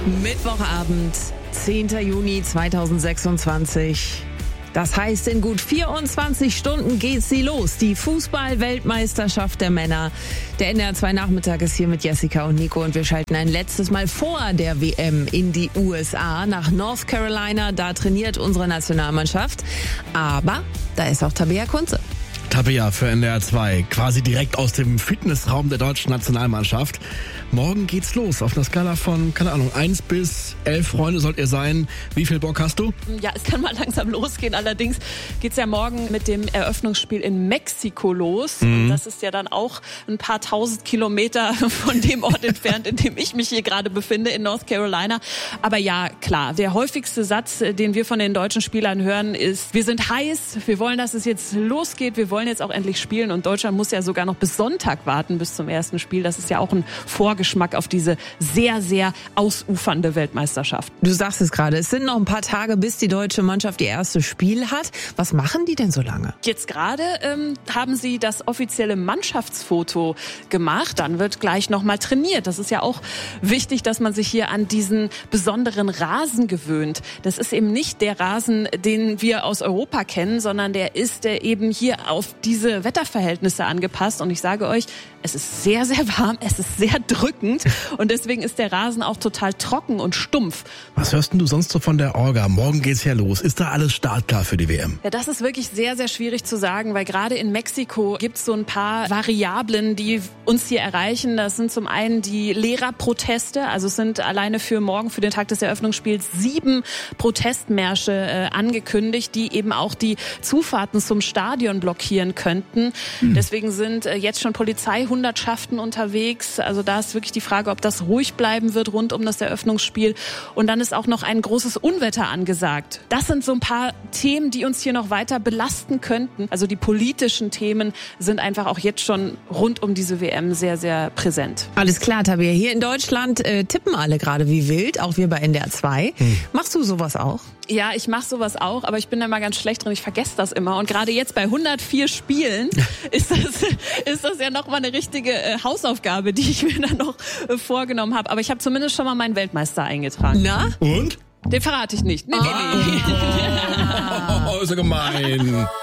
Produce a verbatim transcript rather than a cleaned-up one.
Mittwochabend, zehnter Juni zweitausendsechsundzwanzig. Das heißt, in gut vierundzwanzig Stunden geht sie los. Die Fußball-Weltmeisterschaft der Männer. Der N D R zwei Nachmittag ist hier mit Jessica und Nico und wir schalten ein letztes Mal vor der W M in die U S A nach North Carolina. Da trainiert unsere Nationalmannschaft. Aber da ist auch Tabea Kunze. Tabea für N D R zwei, quasi direkt aus dem Fitnessraum der deutschen Nationalmannschaft. Morgen geht's los auf einer Skala von, keine Ahnung, eins bis elf Freunde sollt ihr sein. Wie viel Bock hast du? Ja, es kann mal langsam losgehen. Allerdings geht's ja morgen mit dem Eröffnungsspiel in Mexiko los. Mhm. Und das ist ja dann auch ein paar tausend Kilometer von dem Ort entfernt, in dem ich mich hier gerade befinde, in North Carolina. Aber ja, klar, der häufigste Satz, den wir von den deutschen Spielern hören, ist, wir sind heiß, wir wollen, dass es jetzt losgeht, wir wollen jetzt auch endlich spielen. Und Deutschland muss ja sogar noch bis Sonntag warten, bis zum ersten Spiel. Das ist ja auch ein Vorgeschmack auf diese sehr, sehr ausufernde Weltmeisterschaft. Du sagst es gerade, es sind noch ein paar Tage, bis die deutsche Mannschaft ihr erstes Spiel hat. Was machen die denn so lange? Jetzt gerade ähm, haben sie das offizielle Mannschaftsfoto gemacht. Dann wird gleich nochmal trainiert. Das ist ja auch wichtig, dass man sich hier an diesen besonderen Rasen gewöhnt. Das ist eben nicht der Rasen, den wir aus Europa kennen, sondern der ist äh, eben hier auf diese Wetterverhältnisse angepasst. Und ich sage euch, es ist sehr, sehr warm, es ist sehr drückend und deswegen ist der Rasen auch total trocken und stumpf. Was hörst denn du sonst so von der Orga? Morgen geht's ja los. Ist da alles startklar für die W M? Ja, das ist wirklich sehr, sehr schwierig zu sagen, weil gerade in Mexiko gibt's so ein paar Variablen, die uns hier erreichen. Das sind zum einen die Lehrerproteste, also es sind alleine für morgen, für den Tag des Eröffnungsspiels, sieben Protestmärsche äh, angekündigt, die eben auch die Zufahrten zum Stadion blockieren könnten. Hm. Deswegen sind äh, jetzt schon Polizeihundertschaften unterwegs. Also da ist wirklich die Frage, ob das ruhig bleiben wird rund um das Eröffnungsspiel. Und dann ist auch noch ein großes Unwetter angesagt. Das sind so ein paar Themen, die uns hier noch weiter belasten könnten. Also die politischen Themen sind einfach auch jetzt schon rund um diese W M sehr, sehr präsent. Alles klar, Tabea. Hier in Deutschland äh, tippen alle gerade wie wild, auch wir bei N D R zwei. Hm. Machst du sowas auch? Ja, ich mache sowas auch, aber ich bin da mal ganz schlecht drin. Ich vergesse das immer. Und gerade jetzt bei hundertvier Spielen ist das, ist das ja nochmal eine richtige äh, Hausaufgabe, die ich mir dann noch äh, vorgenommen habe. Aber ich habe zumindest schon mal meinen Weltmeister eingetragen. Na? Und? Den verrate ich nicht. Nee, nee, nee. Oh, ist ja gemein.